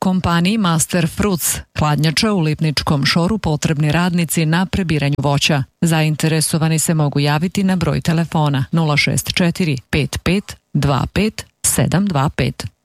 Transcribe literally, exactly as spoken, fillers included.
kompaniji Master Fruits, hladnjača u Lipničkom Šoru, potrebni radnici na prebiranju voća. Zainteresovani se mogu javiti na broj telefona nula šest četiri pet pet dva pet sedam dva pet.